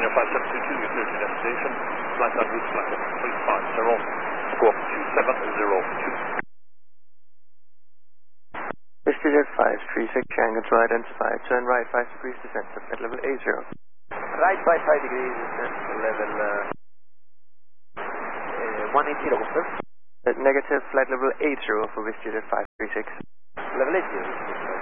5722, you're clear to destination. Flight on route flight 350, squawk 2702. Vestigial 536, Shanghai to identify. Turn right 5 degrees descent to flight level 80. Right by 5 degrees descent to level 180, confirm. Negative, flight level 80 for Vestigial 536. Level 80.